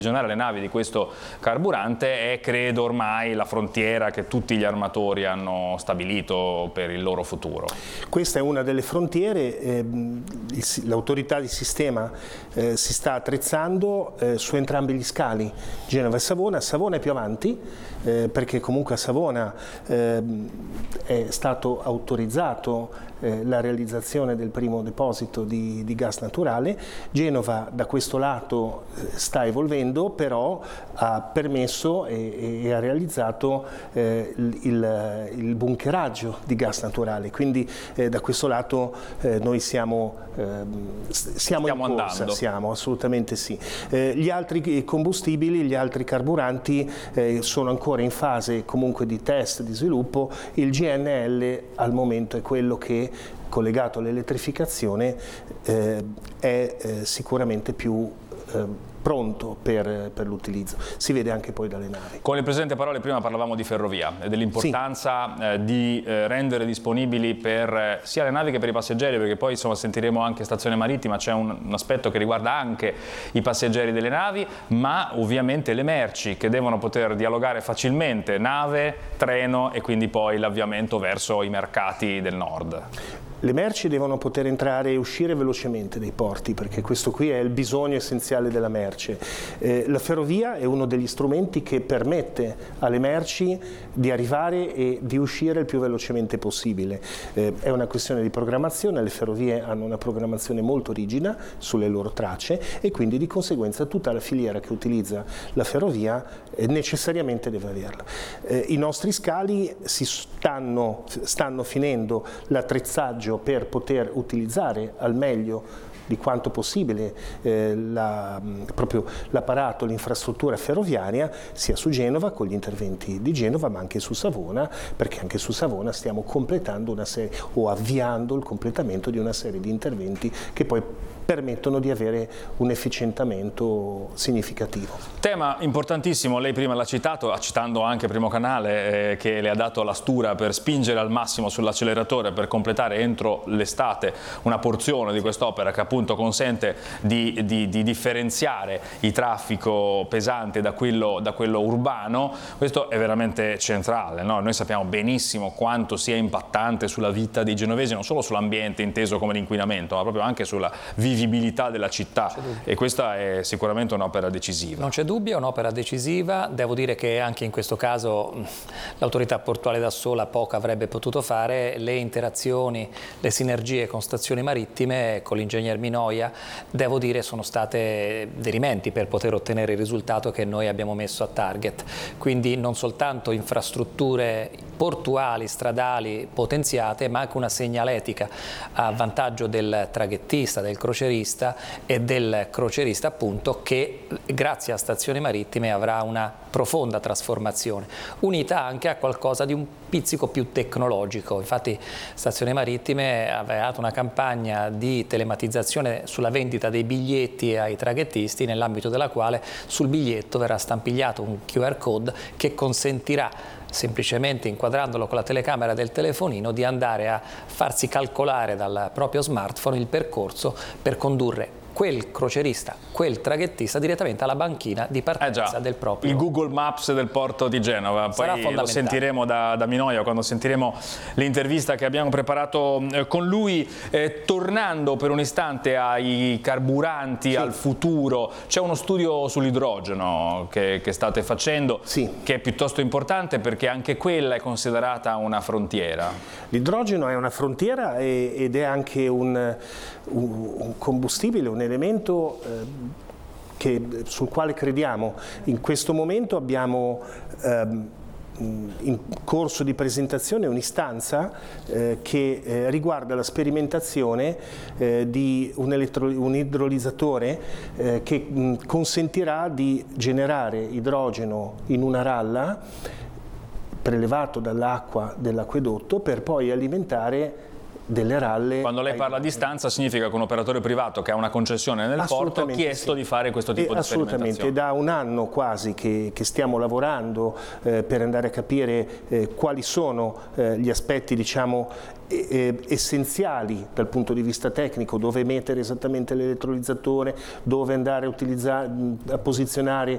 Le navi di questo carburante è, credo, ormai la frontiera che tutti gli armatori hanno stabilito per il loro futuro. Questa è una delle frontiere, l'autorità di sistema si sta attrezzando su entrambi gli scali, Genova e Savona. Savona è più avanti perché comunque a Savona è stato autorizzato la realizzazione del primo deposito di gas naturale. Genova da questo lato sta evolvendo, però ha permesso e ha realizzato il bunkeraggio di gas naturale, quindi da questo lato noi siamo in corsa, siamo assolutamente sì. Gli altri combustibili, gli altri carburanti sono ancora in fase comunque di test, di sviluppo. Il GNL al momento è quello che, collegato all'elettrificazione, è sicuramente più pronto per l'utilizzo. Si vede anche poi dalle navi. Con le presenti parole prima parlavamo di ferrovia e dell'importanza di rendere disponibili per sia le navi che per i passeggeri, perché poi insomma sentiremo anche stazione marittima, c'è un aspetto che riguarda anche i passeggeri delle navi, ma ovviamente le merci che devono poter dialogare facilmente, nave, treno e quindi poi l'avviamento verso i mercati del nord. Le merci devono poter entrare e uscire velocemente dai porti, perché questo qui è il bisogno essenziale della merce. La ferrovia è uno degli strumenti che permette alle merci di arrivare e di uscire il più velocemente possibile. È una questione di programmazione, le ferrovie hanno una programmazione molto rigida sulle loro tracce e quindi di conseguenza tutta la filiera che utilizza la ferrovia necessariamente deve averla. I nostri scali stanno finendo l'attrezzaggio per poter utilizzare al meglio di quanto possibile proprio l'apparato, l'infrastruttura ferroviaria, sia su Genova con gli interventi di Genova, ma anche su Savona, perché anche su Savona stiamo completando una serie o avviando il completamento di una serie di interventi che poi permettono di avere un efficientamento significativo. Tema importantissimo, lei prima l'ha citato, citando anche Primo Canale che le ha dato la stura per spingere al massimo sull'acceleratore per completare entro l'estate una porzione di quest'opera che appunto consente di differenziare il traffico pesante da quello urbano. Questo è veramente centrale, no? Noi sappiamo benissimo quanto sia impattante sulla vita dei genovesi, non solo sull'ambiente inteso come l'inquinamento, ma proprio anche sulla vivibilità della città, e questa è sicuramente un'opera decisiva. Non c'è dubbio, è un'opera decisiva. Devo dire che anche in questo caso l'autorità portuale da sola poco avrebbe potuto fare. Le interazioni, le sinergie con stazioni marittime, con l'ingegner Minoia, devo dire sono state dirimenti per poter ottenere il risultato che noi abbiamo messo a target. Quindi non soltanto infrastrutture portuali, stradali potenziate, ma anche una segnaletica a vantaggio del traghettista, del crocerista e del crocerista appunto, che grazie a stazioni marittime avrà una profonda trasformazione, unita anche a qualcosa di un pizzico più tecnologico. Infatti Stazioni Marittime aveva dato una campagna di telematizzazione sulla vendita dei biglietti ai traghettisti, nell'ambito della quale sul biglietto verrà stampigliato un QR code che consentirà, semplicemente inquadrandolo con la telecamera del telefonino, di andare a farsi calcolare dal proprio smartphone il percorso per condurre quel crocerista, quel traghettista direttamente alla banchina di partenza del proprio. Il Google Maps del porto di Genova, poi lo sentiremo da Minoia quando sentiremo l'intervista che abbiamo preparato con lui. Tornando per un istante ai carburanti, al futuro, c'è uno studio sull'idrogeno che state facendo, che è piuttosto importante perché anche quella è considerata una frontiera. L'idrogeno è una frontiera ed è anche un combustibile, un elemento sul quale crediamo. In questo momento abbiamo in corso di presentazione un'istanza che riguarda la sperimentazione di un idrolizzatore che consentirà di generare idrogeno in una ralla prelevato dall'acqua dell'acquedotto per poi alimentare delle ralle. Quando lei parla di stanza significa che un operatore privato che ha una concessione nel porto ha chiesto di fare questo tipo di sperimentazione. Assolutamente, da un anno quasi che stiamo lavorando per andare a capire quali sono gli aspetti, diciamo, essenziali dal punto di vista tecnico, dove mettere esattamente l'elettrolizzatore, dove andare a posizionare